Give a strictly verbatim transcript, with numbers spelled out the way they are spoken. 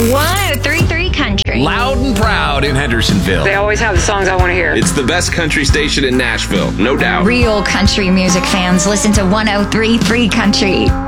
one oh three point three Country. Loud and proud in Hendersonville. They always have the songs I want to hear. It's the best country station in Nashville, no doubt. Real country music fans listen to one oh three point three Country.